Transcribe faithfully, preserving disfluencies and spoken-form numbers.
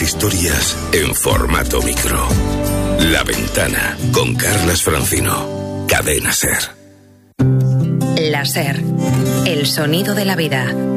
historias en formato micro. La Ventana, con Carlas Francino. Cadena SER. La SER, el sonido de la vida.